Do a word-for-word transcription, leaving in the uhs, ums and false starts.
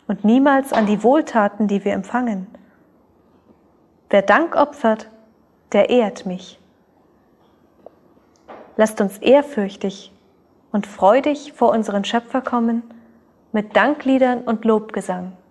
und niemals an die Wohltaten, die wir empfangen. Wer Dank opfert, der ehrt mich. Lasst uns ehrfürchtig und freudig vor unseren Schöpfer kommen, mit Dankliedern und Lobgesang.